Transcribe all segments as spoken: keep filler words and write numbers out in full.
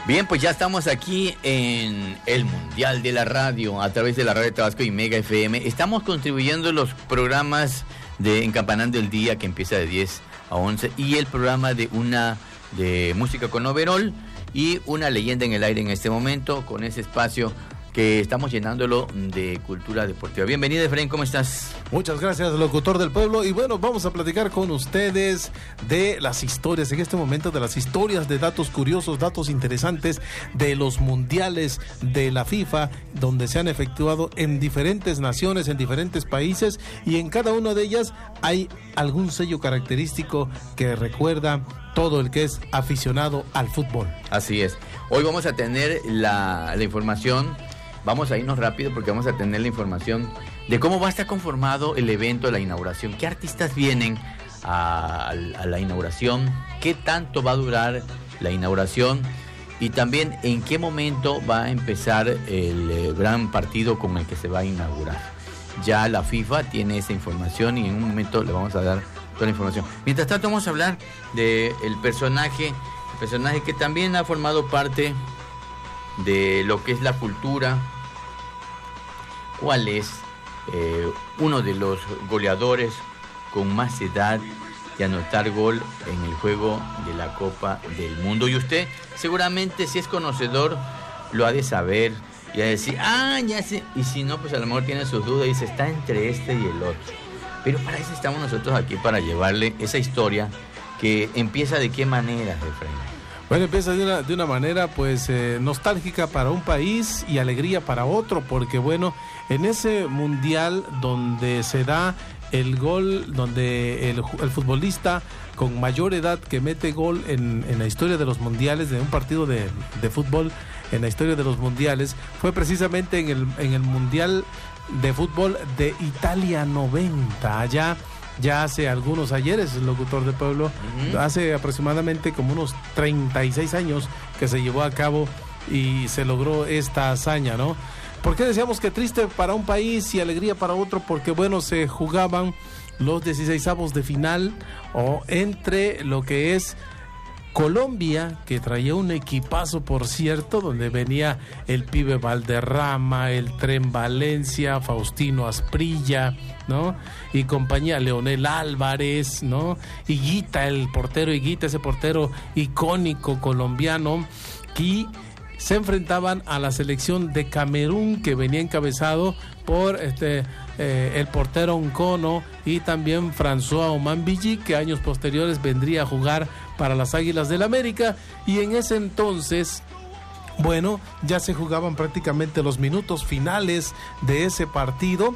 Bien, pues ya estamos aquí en el Mundial de la Radio, a través de la Radio de Tabasco y Mega F M. Estamos contribuyendo los programas de Encampanando el Día, que empieza de diez a once, y el programa de una de música con overol y una leyenda en el aire en este momento, con ese espacio que estamos llenándolo de cultura deportiva. Bienvenido, Efraín, ¿cómo estás? Muchas gracias, locutor del pueblo. Y bueno, vamos a platicar con ustedes de las historias, en este momento, de las historias, de datos curiosos, datos interesantes de los mundiales de la FIFA, donde se han efectuado en diferentes naciones, en diferentes países, y en cada una de ellas hay algún sello característico que recuerda todo el que es aficionado al fútbol. Así es. Hoy vamos a tener la, la información. Vamos a irnos rápido porque vamos a tener la información de cómo va a estar conformado el evento de la inauguración, qué artistas vienen a, a la inauguración, qué tanto va a durar la inauguración y también en qué momento va a empezar el eh, gran partido con el que se va a inaugurar. Ya la FIFA tiene esa información y en un momento le vamos a dar toda la información. Mientras tanto vamos a hablar del personaje, el personaje que también ha formado parte de lo que es la cultura. ¿Cuál es eh, uno de los goleadores con más edad de anotar gol en el juego de la Copa del Mundo? Y usted seguramente, si es conocedor, lo ha de saber y ha de decir, ah, ya sé. Y si no, pues a lo mejor tiene sus dudas y dice, está entre este y el otro. Pero para eso estamos nosotros aquí, para llevarle esa historia que empieza de qué manera, Efraín. Bueno, empieza de una, de una manera pues eh, nostálgica para un país y alegría para otro, porque bueno, en ese mundial donde se da el gol, donde el, el futbolista con mayor edad que mete gol en, en la historia de los mundiales, de un partido de, de fútbol en la historia de los mundiales, fue precisamente en el, en el mundial de fútbol de Italia noventa, allá ya hace algunos ayeres, el locutor de pueblo, uh-huh. hace aproximadamente como unos treinta y seis años que se llevó a cabo y se logró esta hazaña, ¿no? ¿Por qué decíamos que triste para un país y alegría para otro? Porque bueno, se jugaban los dieciseisavos de final o entre lo que es Colombia, que traía un equipazo, por cierto, donde venía el Pibe Valderrama, el Tren Valencia, Faustino Asprilla, ¿no? Y compañía, Leonel Álvarez, ¿no? Higuita, el portero Higuita, ese portero icónico colombiano, y se enfrentaban a la selección de Camerún, que venía encabezado por este eh, el portero Oncono y también François Omanbilly, que años posteriores vendría a jugar para las Águilas del América. Y en ese entonces, bueno, ya se jugaban prácticamente los minutos finales de ese partido,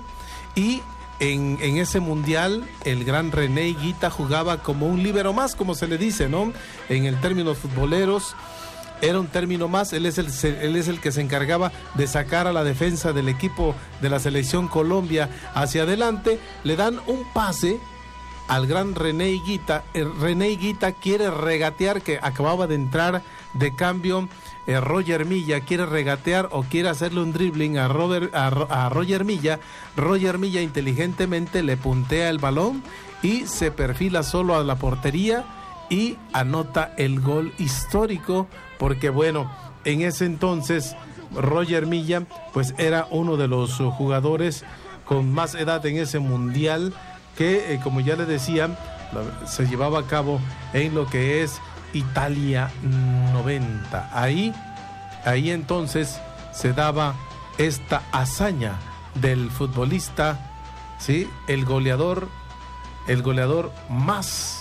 y en, en ese mundial el gran René Higuita jugaba como un líbero más, como se le dice, ¿no? En el términos futboleros era un término más. Él es el él es el que se encargaba de sacar a la defensa del equipo de la selección Colombia hacia adelante. Le dan un pase al gran René Higuita. El René Higuita quiere regatear, que acababa de entrar de cambio eh, Roger Milla, quiere regatear o quiere hacerle un dribbling a, Robert, a, a Roger Milla. Roger Milla inteligentemente le puntea el balón y se perfila solo a la portería y anota el gol histórico, porque bueno, en ese entonces Roger Milla pues era uno de los jugadores con más edad en ese mundial, que eh, como ya le decía, se llevaba a cabo en lo que es Italia noventa. Ahí, ahí entonces se daba esta hazaña del futbolista, ¿sí? El goleador, el goleador más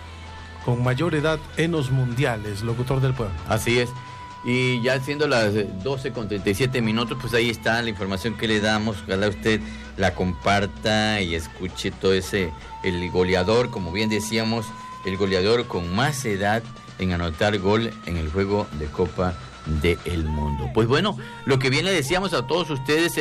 con mayor edad en los mundiales, locutor del pueblo. Así es. Y ya siendo las doce con treinta y siete minutos, pues ahí está la información que le damos. Ojalá usted la comparta y escuche todo ese, el goleador, como bien decíamos, el goleador con más edad en anotar gol en el juego de Copa del Mundo. Pues bueno, lo que bien le decíamos a todos ustedes,